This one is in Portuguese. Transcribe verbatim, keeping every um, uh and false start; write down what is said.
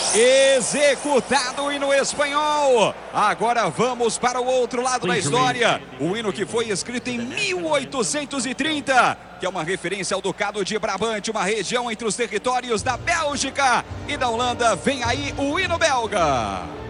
Executado o hino espanhol. Agora vamos para o outro lado da história. O hino que foi escrito em mil oitocentos e trinta, que é uma referência ao Ducado de Brabante, uma região entre os territórios da Bélgica e da Holanda. Vem aí o hino belga.